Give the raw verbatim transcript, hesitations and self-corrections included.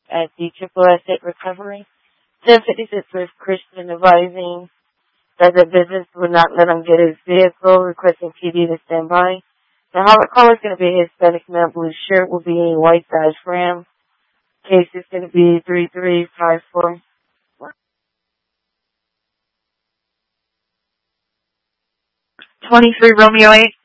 at the Triple Asset Recovery. ten fifty-six with Christian advising that the business would not let him get his vehicle, requesting P D to stand by. The Howard caller is going to be a Hispanic male, blue shirt will be a white Dodge Ram. Case is going to be three three five four. twenty-three Romeo eight.